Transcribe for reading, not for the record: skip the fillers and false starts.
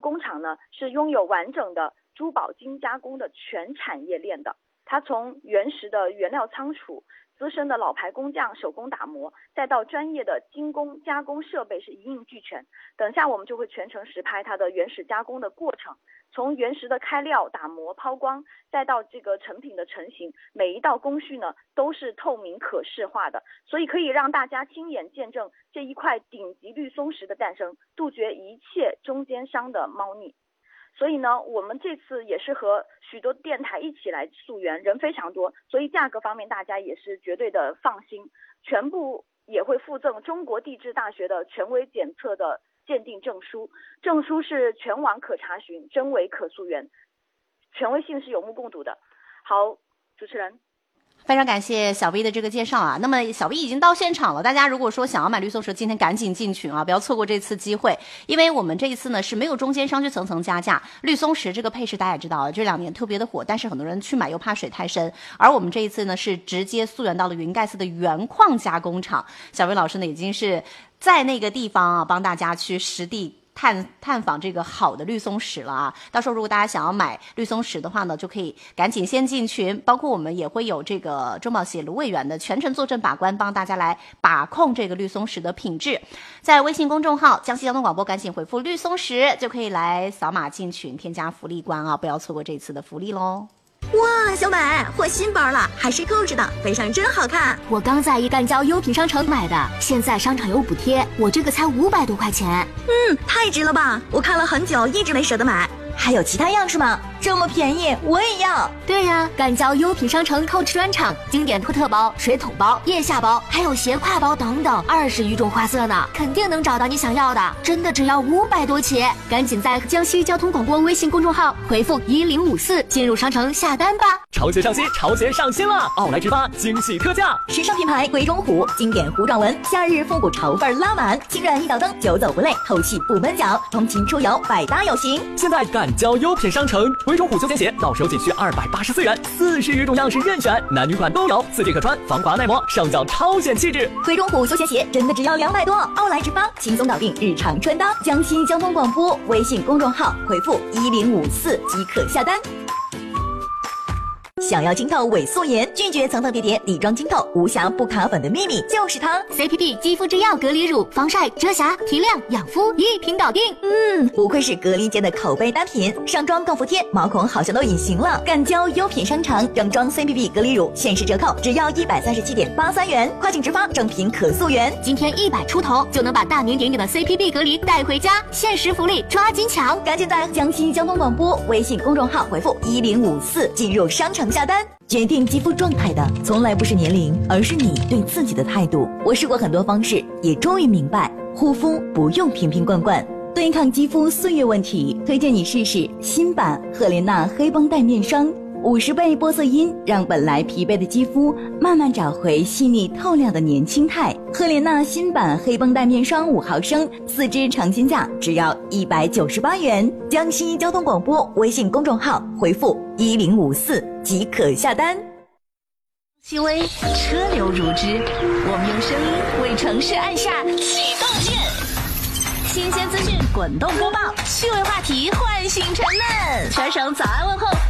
工厂呢是拥有完整的珠宝精加工的全产业链的，它从原始的原料仓储、资深的老牌工匠手工打磨，再到专业的精工加工设备是一应俱全。等下我们就会全程实拍它的原始加工的过程，从原石的开料、打磨、抛光，再到这个成品的成型，每一道工序呢都是透明可视化的，所以可以让大家亲眼见证这一块顶级绿松石的诞生，杜绝一切中间商的猫腻。所以呢，我们这次也是和许多电台一起来溯源，人非常多，所以价格方面大家也是绝对的放心，全部也会附赠中国地质大学的权威检测的鉴定证书，证书是全网可查询，真伪可溯源，权威性是有目共睹的。好，主持人。 非常感谢小 V 的这个介绍啊。那么小 V 已经到现场了，大家如果说想要买绿松石，今天赶紧进群啊，不要错过这次机会。因为我们这一次呢是没有中间商去层层加价，绿松石这个配饰大家也知道，这2年特别的火，但是很多人去买又怕水太深，而我们这一次呢是直接溯源到了云盖寺的原矿加工厂。小 V 老师呢已经是在那个地方啊，帮大家去实地探访这个好的绿松石了啊！到时候如果大家想要买绿松石的话呢，就可以赶紧先进群，包括我们也会有这个中保协芦苇园的全程坐镇把关，帮大家来把控这个绿松石的品质。在微信公众号江西交通广播赶紧回复绿松石，就可以来扫码进群，添加福利关啊！不要错过这次的福利喽！ 哇，小美换新包了，还是购置的，背上真好看。 我刚在一干交优品商城买的，现在商场有补贴，我这个才500多块钱。 太值了吧！我看了很久，一直没舍得买。还有其他样式吗？这么便宜，我也要。 对呀，干交优品商城Coach专场，经典托特包、水桶包、腋下包，还有斜挎包等等，20余种花色呢，肯定能找到你想要的。真的只要500多起，赶紧在江西交通广播微信公众号回复1054进入商城下单吧。 潮鞋上新，潮鞋上新了！奥莱之发惊喜特价， 时尚品牌鬼冢虎经典糊状纹，夏日复古潮范拉满，轻软一脚蹬，久走不累，透气不闷脚，通勤出游百搭有型。 现在赶交优品商城，鬼冢虎休闲鞋到手仅需284元，40余种样式任选，男女款都有，4件可穿，防滑耐磨，上脚超显气质。 鬼冢虎休闲鞋真的只要200多，奥莱之发轻松搞定日常穿搭。江西交通广播微信公众号回复1054即可下单。想要清透伪素颜，拒绝层层叠叠底妆清透，无瑕不卡粉的秘密就是它 CPB 肌肤之钥隔离乳，防晒、遮瑕、提亮、养肤一瓶搞定。 不愧是隔离间的口碑单品，上妆更服帖，毛孔好像都隐形了。干交优品商城整装 CPB 隔离乳限时折扣，只要137.83元，快请直发，正品可溯源。 今天100出头就能把大名鼎鼎的 CPB 隔离带回家，限时福利抓紧抢！ 赶紧在江西交通广播微信公众号回复1054进入商城下单。决定肌肤状态的从来不是年龄，而是你对自己的态度。我试过很多方式，也终于明白，护肤不用瓶瓶罐罐。对抗肌肤岁月问题，推荐你试试新版赫莲娜黑绷带面霜，50倍玻色因，让本来疲惫的肌肤慢慢找回细腻透亮的年轻态。赫莲娜新版黑绷带面霜5毫升，4支尝鲜价只要198元。江西交通广播微信公众号回复1054即可下单。 细微，车流如织，我们用声音为城市按下启动键。新鲜资讯滚动播报，趣味话题唤醒沉闷，全省早安问候。